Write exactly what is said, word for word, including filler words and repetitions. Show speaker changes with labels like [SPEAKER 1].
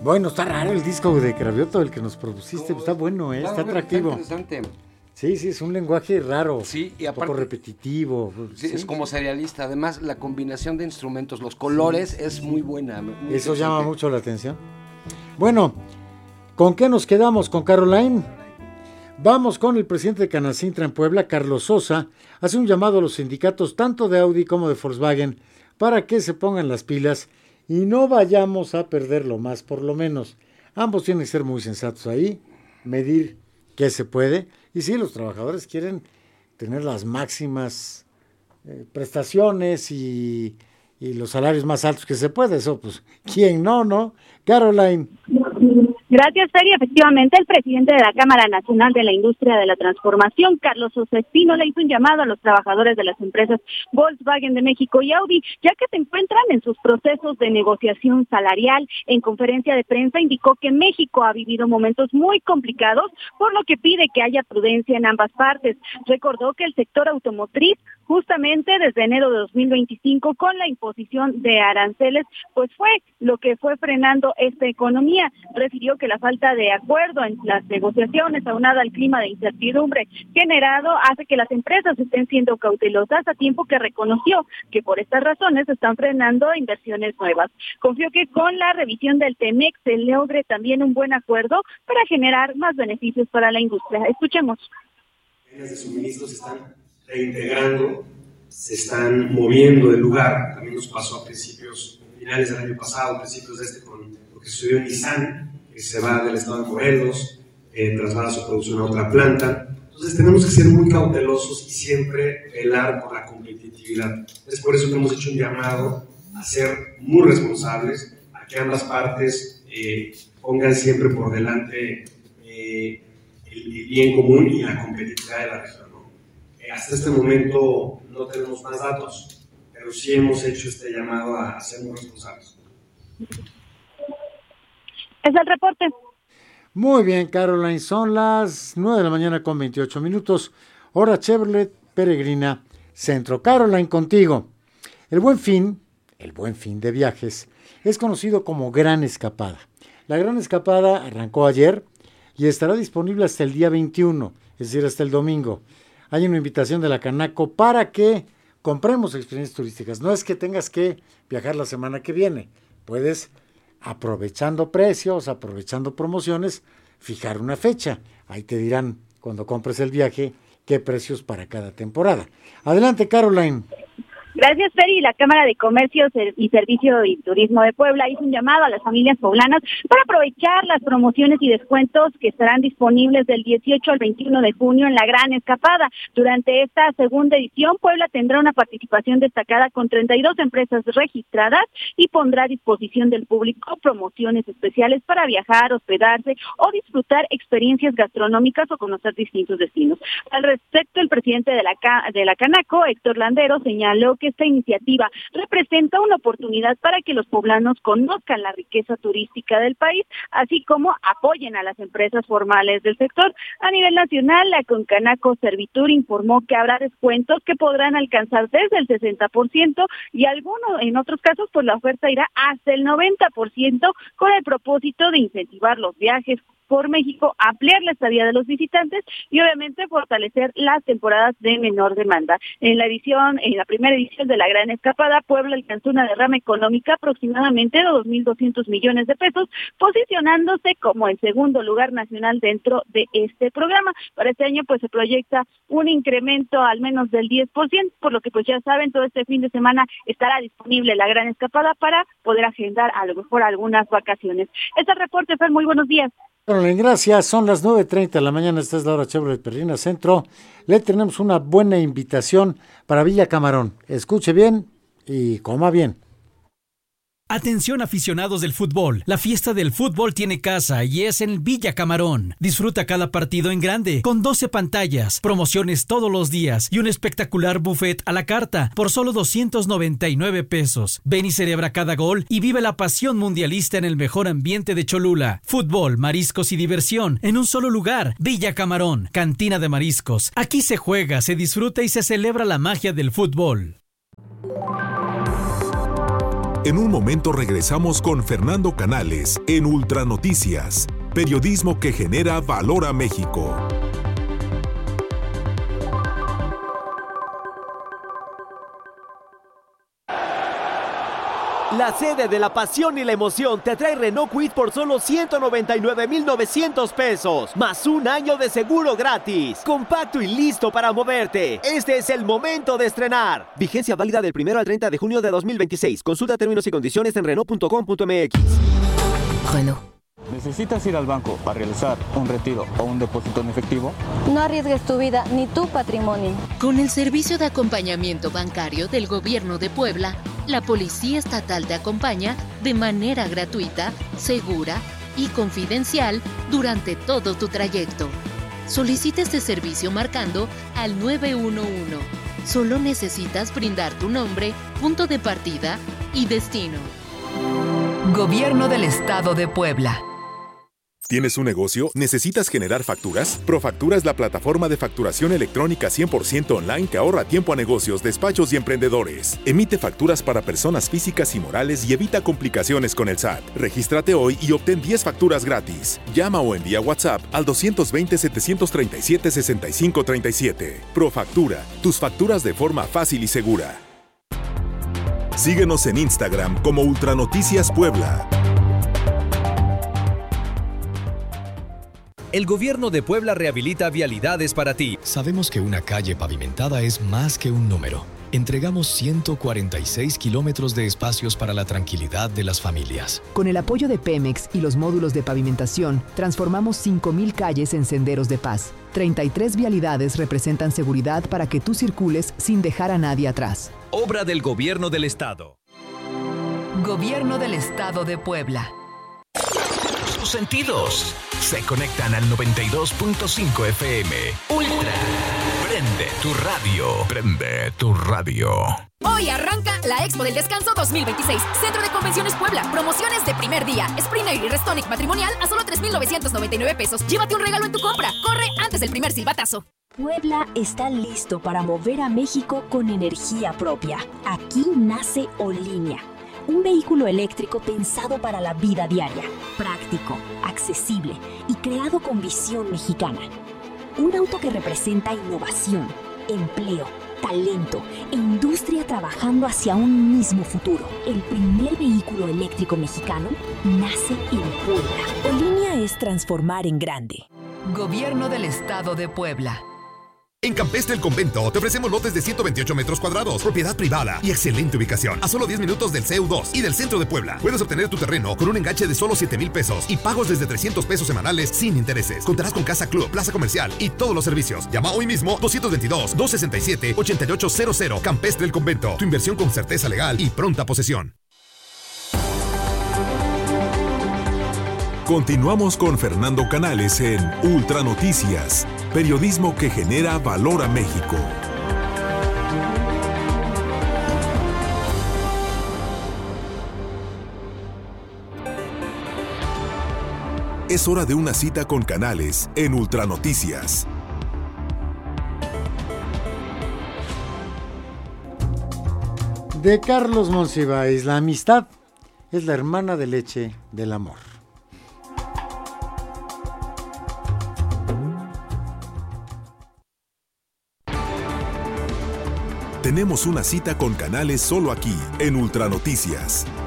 [SPEAKER 1] Bueno, está raro el disco de Cravioto, el que nos propusiste, no, está bueno, ¿eh? Está atractivo.
[SPEAKER 2] Está interesante.
[SPEAKER 1] Sí, sí, es un lenguaje raro,
[SPEAKER 2] sí, y aparte,
[SPEAKER 1] un poco repetitivo.
[SPEAKER 2] Sí, sí, es como serialista. Además, la combinación de instrumentos, los colores, sí, es muy buena. Muy
[SPEAKER 1] Eso llama mucho la atención. Bueno, ¿con qué nos quedamos? ¿Con Caroline? Vamos con el presidente de Canacintra en Puebla, Carlos Sosa, hace un llamado a los sindicatos tanto de Audi como de Volkswagen para que se pongan las pilas y no vayamos a perderlo más, por lo menos. Ambos tienen que ser muy sensatos ahí, medir qué se puede. Y sí, los trabajadores quieren tener las máximas eh, prestaciones y, y los salarios más altos que se puede. Eso, pues, ¿quién no, no? Caroline.
[SPEAKER 3] Gracias, Feri. Efectivamente, el presidente de la Cámara Nacional de la Industria de la Transformación, Carlos Sosa Espino, le hizo un llamado a los trabajadores de las empresas Volkswagen de México y Audi, ya que se encuentran en sus procesos de negociación salarial. En conferencia de prensa indicó que México ha vivido momentos muy complicados, por lo que pide que haya prudencia en ambas partes. Recordó que el sector automotriz, justamente desde enero de dos mil veinticinco, con la imposición de aranceles, pues fue lo que fue frenando esta economía. Refirió que la falta de acuerdo en las negociaciones, aunada al clima de incertidumbre generado, hace que las empresas estén siendo cautelosas, a tiempo que reconoció que por estas razones están frenando inversiones nuevas. Confió que con la revisión del TEMEC se logre también un buen acuerdo para generar más beneficios para la industria. Escuchemos.
[SPEAKER 4] Las de suministros se están reintegrando, se están moviendo del lugar. También nos pasó a principios, finales del año pasado, principios de este, con lo que sucedió en Nissan, que se va del estado de Morelos, eh, traslada su producción a otra planta. Entonces tenemos que ser muy cautelosos y siempre velar por la competitividad. Es por eso que hemos hecho un llamado a ser muy responsables, a que ambas partes eh, pongan siempre por delante eh, el bien común y la competitividad de la región, ¿no? Eh, hasta este momento no tenemos más datos, pero sí hemos hecho este llamado a, a ser muy responsables.
[SPEAKER 3] Es el reporte.
[SPEAKER 1] Muy bien, Caroline, son las nueve de la mañana con veintiocho minutos, hora Chevrolet Peregrina Centro. Caroline, contigo. El Buen Fin, el Buen Fin de Viajes, es conocido como Gran Escapada. La Gran Escapada arrancó ayer y estará disponible hasta el día veintiuno, es decir, hasta el domingo. Hay una invitación de la Canaco para que compremos experiencias turísticas. No es que tengas que viajar la semana que viene, puedes, aprovechando precios, aprovechando promociones, fijar una fecha. Ahí te dirán, cuando compres el viaje, qué precios para cada temporada. Adelante, Caroline.
[SPEAKER 3] Gracias, Feri. La Cámara de Comercio y Servicio y Turismo de Puebla hizo un llamado a las familias poblanas para aprovechar las promociones y descuentos que estarán disponibles del dieciocho al veintiuno de junio en la Gran Escapada. Durante esta segunda edición, Puebla tendrá una participación destacada con treinta y dos empresas registradas y pondrá a disposición del público promociones especiales para viajar, hospedarse o disfrutar experiencias gastronómicas o conocer distintos destinos. Al respecto, el presidente de la, de la Canaco, Héctor Landero, señaló que esta iniciativa representa una oportunidad para que los poblanos conozcan la riqueza turística del país, así como apoyen a las empresas formales del sector. A nivel nacional, la Concanaco Servitur informó que habrá descuentos que podrán alcanzar desde el sesenta por ciento y algunos, en otros casos, pues la oferta irá hasta el noventa por ciento con el propósito de incentivar los viajes por México, ampliar la estadía de los visitantes y obviamente fortalecer las temporadas de menor demanda. En la edición, en la primera edición de la Gran Escapada, Puebla alcanzó una derrama económica aproximadamente de dos mil doscientos millones de pesos, posicionándose como el segundo lugar nacional dentro de este programa. Para este año pues se proyecta un incremento al menos del diez por ciento, por lo que pues ya saben, todo este fin de semana estará disponible la Gran Escapada para poder agendar a lo mejor algunas vacaciones. Este reporte fue muy buenos días.
[SPEAKER 1] Bueno, gracias, son las nueve treinta de la mañana, esta es la hora Chevrolet Peregrina Centro. Le tenemos una buena invitación para Villa Camarón. Escuche bien y coma bien.
[SPEAKER 5] Atención aficionados del fútbol, la fiesta del fútbol tiene casa y es en Villa Camarón. Disfruta cada partido en grande, con doce pantallas, promociones todos los días y un espectacular buffet a la carta por solo doscientos noventa y nueve pesos. Ven y celebra cada gol y vive la pasión mundialista en el mejor ambiente de Cholula. Fútbol, mariscos y diversión en un solo lugar. Villa Camarón, cantina de mariscos. Aquí se juega, se disfruta y se celebra la magia del fútbol.
[SPEAKER 6] En un momento regresamos con Fernando Canales en Ultranoticias, periodismo que genera valor a México.
[SPEAKER 7] La sede de la pasión y la emoción te trae Renault Kwid por solo ciento noventa y nueve mil novecientos pesos, más un año de seguro gratis. Compacto y listo para moverte. Este es el momento de estrenar. Vigencia válida del primero al treinta de junio de dos mil veintiséis. Consulta términos y condiciones en Renault punto com punto m x.
[SPEAKER 8] Renault.
[SPEAKER 9] ¿Necesitas ir al banco para realizar un retiro o un depósito en efectivo?
[SPEAKER 8] No arriesgues tu vida ni tu patrimonio.
[SPEAKER 10] Con el servicio de acompañamiento bancario del Gobierno de Puebla, la Policía Estatal te acompaña de manera gratuita, segura y confidencial durante todo tu trayecto. Solicita este servicio marcando al nueve uno uno. Solo necesitas brindar tu nombre, punto de partida y destino.
[SPEAKER 11] Gobierno del Estado de Puebla.
[SPEAKER 6] ¿Tienes un negocio? ¿Necesitas generar facturas? Profactura es la plataforma de facturación electrónica cien por ciento online que ahorra tiempo a negocios, despachos y emprendedores. Emite facturas para personas físicas y morales y evita complicaciones con el S A T. Regístrate hoy y obtén diez facturas gratis. Llama o envía WhatsApp al dos dos cero, siete tres siete, seis cinco tres siete. Profactura, tus facturas de forma fácil y segura. Síguenos en Instagram como Ultranoticias Puebla.
[SPEAKER 12] El Gobierno de Puebla rehabilita vialidades para ti.
[SPEAKER 13] Sabemos que una calle pavimentada es más que un número. Entregamos ciento cuarenta y seis kilómetros de espacios para la tranquilidad de las familias.
[SPEAKER 14] Con el apoyo de Pemex y los módulos de pavimentación, transformamos cinco mil calles en senderos de paz. treinta y tres vialidades representan seguridad para que tú circules sin dejar a nadie atrás.
[SPEAKER 12] Obra del Gobierno del Estado.
[SPEAKER 11] Gobierno del Estado de Puebla.
[SPEAKER 15] Tus sentidos se conectan al noventa y dos punto cinco F M. Ultra. Prende tu radio. Prende tu radio.
[SPEAKER 16] Hoy arranca la Expo del Descanso dos mil veintiséis. Centro de Convenciones Puebla. Promociones de primer día. Sprinter y Restonic matrimonial a solo tres mil novecientos noventa y nueve pesos. Llévate un regalo en tu compra. Corre antes del primer silbatazo.
[SPEAKER 17] Puebla está listo para mover a México con energía propia. Aquí nace Olinia. Un vehículo eléctrico pensado para la vida diaria, práctico, accesible y creado con visión mexicana. Un auto que representa innovación, empleo, talento e industria trabajando hacia un mismo futuro. El primer vehículo eléctrico mexicano nace en Puebla. Olinia es transformar en grande.
[SPEAKER 11] Gobierno del Estado de Puebla.
[SPEAKER 18] En Campestre El Convento te ofrecemos lotes de ciento veintiocho metros cuadrados, propiedad privada y excelente ubicación, a solo diez minutos del C E U dos y del centro de Puebla. Puedes obtener tu terreno con un enganche de solo siete mil pesos y pagos desde trescientos pesos semanales sin intereses. Contarás con casa club, plaza comercial y todos los servicios. Llama hoy mismo dos dos dos, dos seis siete, ocho ocho cero cero. Campestre El Convento, tu inversión con certeza legal y pronta posesión.
[SPEAKER 6] Continuamos con Fernando Canales en Ultranoticias, periodismo que genera valor a México. Es hora de una cita con Canales en Ultranoticias.
[SPEAKER 1] De Carlos Monsiváis, la amistad es la hermana de leche del amor.
[SPEAKER 6] Tenemos una cita con Canales solo aquí, en Ultranoticias.